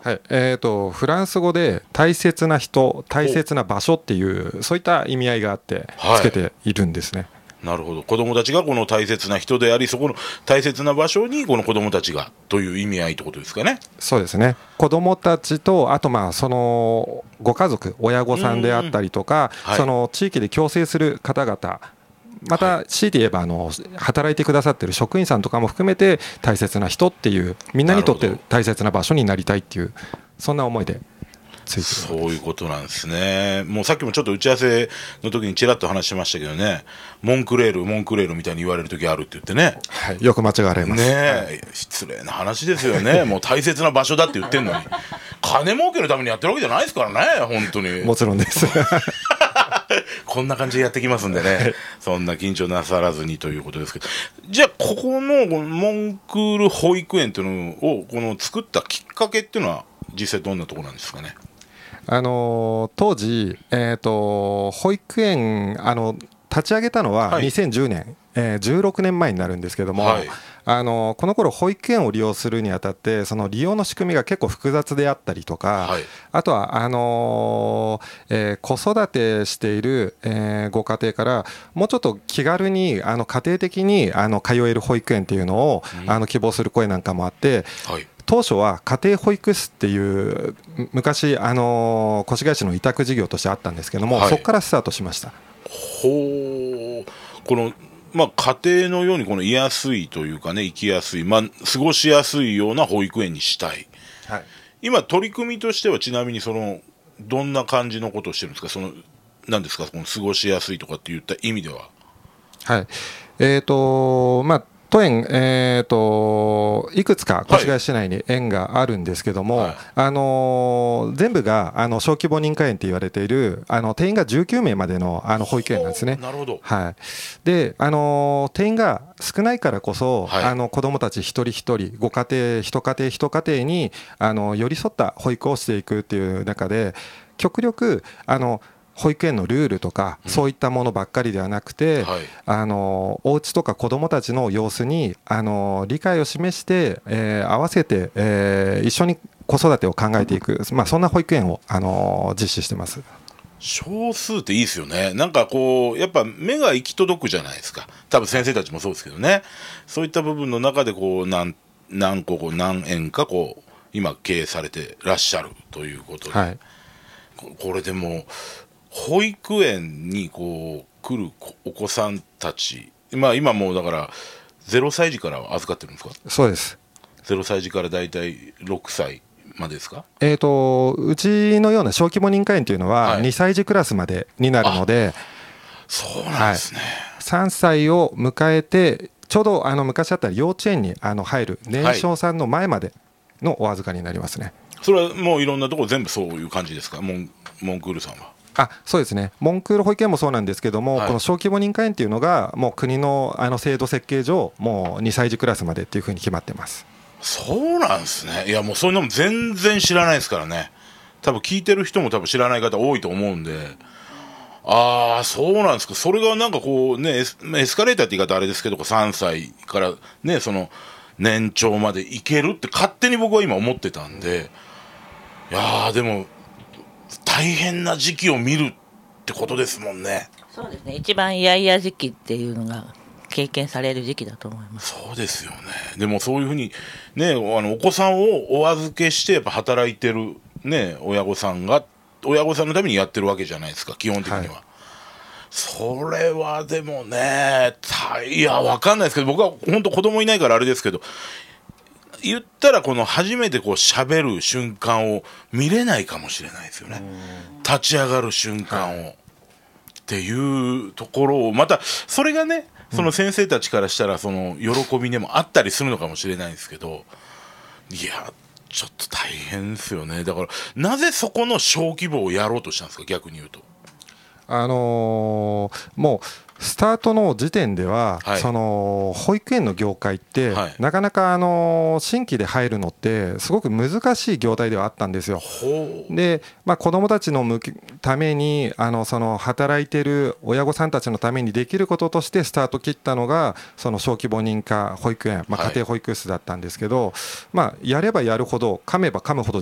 はい、フランス語で大切な人、大切な場所っていうそういった意味合いがあってつけているんですね。 なるほど。子供たちがこの大切な人であり、そこの大切な場所にこの子供たちがという意味合いってことですかね。 そうですね。子供たちとあとそのご家族、親御さんであったりとか、 はい、 その地域で共生する方々、また強いて言えば働いてくださっている職員さんとかも含めて大切な人っていう、みんなにとって大切な場所になりたいっていう、そんな思いでついてる。 そういうことなんですね。もうさっきもちょっと打ち合わせの時にちらっと話しましたけどね、モンクレールみたいに言われる時あるって言ってね、 はい、よく間違われますね。 はい、失礼な話ですよね。もう大切な場所だって言ってんのに金儲けるためにやってるわけじゃないですからね、本当に。 もちろんですこんな感じでやってきますんでね、そんな緊張なさらずにということですけど、じゃあここのモンクール保育園というのを作ったきっかけっていうのは実際どんなところなんですかね。 当時、保育園立ち上げたのは2010年、16年前になるんですけども、はい、この頃保育園を利用するにあたってその利用の仕組みが結構複雑であったりとか、はい、あとは子育てしている、ご家庭からもうちょっと気軽に家庭的に通える保育園っていうのを、希望する声なんかもあって、はい、当初は家庭保育室っていう昔越谷市の委託事業としてあったんですけども、はい、そこからスタートしました。 ほう、この家庭のように居やすいというかね、生きやすい、過ごしやすいような保育園にしたい、はい、今取り組みとしてはちなみにどんな感じのことをしてるんですか。何ですか、過ごしやすいとかっていった意味では。 はい、当園、いくつか越谷市内に園があるんですけども、はい、全部が小規模認可園と言われている定員が19名までの保育園なんですね。 なるほど。 はい、で定員が少ないからこそ、はい、子どもたち一人一人ご家庭一家庭に寄り添った保育をしていくっていう中で、極力保育園のルールとかそういったものばっかりではなくて、はい、お家とか子どもたちの様子に理解を示して、合わせて、一緒に子育てを考えていく、そんな保育園を実施してます。 少数っていいですよね。なんかやっぱ目が行き届くじゃないですか。多分先生たちもそうですけどね。そういった部分の中で何園か今経営されてらっしゃるということで、はい、これでも保育園に来るお子さんたち、今もうだから0歳児から預かってるんですか。 そうです。 0歳児からだいたい6歳までですか。 うちのような小規模認可園というのは2歳児クラスまでになるので、 そうなんですね、はい、 3歳を迎えてちょうど昔あったら幼稚園に入る年少さんの前までのお預かりになりますね。 それはもういろんなところ全部そういう感じですか。モンクールさんは。 そうですね。モンクール保育園もそうなんですけども、はい、この小規模認可園っていうのがもう国の制度設計上もう2歳児クラスまでっていうふうに決まってます。 そうなんですね。いやもうそういうのも全然知らないですからね。多分聞いてる人も多分知らない方多いと思うんで、そうなんですか。それがなんかエスカレーターって言い方あれですけど、3歳からね年長までいけるって勝手に僕は今思ってたんで、いやでも大変な時期を見るってことですもんね。 そうですね。一番イヤイヤ時期っていうのが経験される時期だと思います。 そうですよね。でもそういうふうにね、お子さんをお預けしてやっぱ働いてるね親御さんのためにやってるわけじゃないですか、基本的には。はい、それはでもね、いや分かんないですけど、僕は本当子供いないからあれですけど、言ったら初めて喋る瞬間を見れないかもしれないですよね。立ち上がる瞬間を、はい、っていうところをまたそれがね、その先生たちからしたら喜びでもあったりするのかもしれないですけど、いやちょっと大変ですよね。だからなぜそこの小規模をやろうとしたんですか、逆に言うと。 もうスタートの時点では、はい、保育園の業界って、はい、なかなか新規で入るのってすごく難しい業態ではあったんですよ。で、子どもたちのために働いている親御さんたちのためにできることとしてスタート切ったのが小規模認可保育園、家庭保育室だったんですけど、やればやるほど噛めば噛むほど